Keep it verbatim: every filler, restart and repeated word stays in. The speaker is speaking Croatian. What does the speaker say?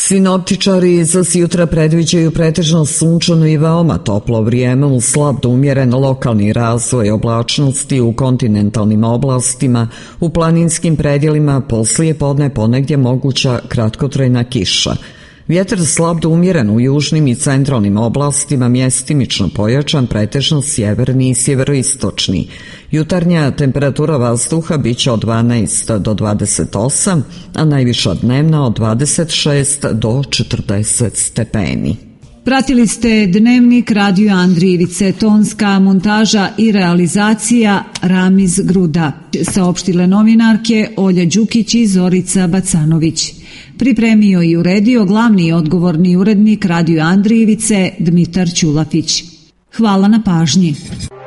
Sinoptičari za sutra predviđaju pretežno sunčano i veoma toplo vrijeme uz slab do umjeren lokalni razvoj oblačnosti u kontinentalnim oblastima, u planinskim predjelima poslije podne ponegdje moguća kratkotrajna kiša. Vjetar slab do umjeren u južnim i centralnim oblastima, mjestimično pojačan, pretežno sjeverni i sjeveroistočni. Jutarnja temperatura vazduha biće od dvanaest do dvadeset osam, a najviša dnevna od dvadeset šest do četrdeset stepeni. Pratili ste Dnevnik Radio Andrijevice, tonska montaža i realizacija Ramiz Gruda, saopštile novinarke Olja Đukić i Zorica Bacanović. Pripremio i uredio glavni i odgovorni urednik Radio Andrijevice Dmitar Ćulafić. Hvala na pažnji.